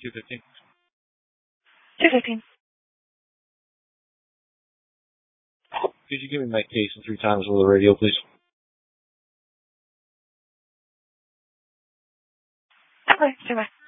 215. 215. Could you give me my case in 3 times over the radio, please? Okay, sure.